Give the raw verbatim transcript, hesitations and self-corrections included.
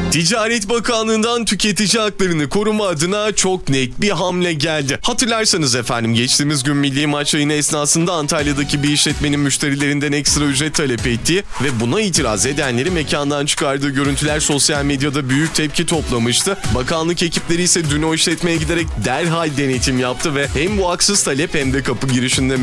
Ticaret Bakanlığı'ndan tüketici haklarını koruma adına çok net bir hamle geldi. Hatırlarsanız efendim geçtiğimiz gün milli maç yayını esnasında Antalya'daki bir işletmenin müşterilerinden ekstra ücret talep ettiği ve buna itiraz edenleri mekandan çıkardığı görüntüler sosyal medyada büyük tepki toplamıştı. Bakanlık ekipleri ise dün o işletmeye giderek derhal denetim yaptı ve hem bu haksız talep hem de kapı girişinde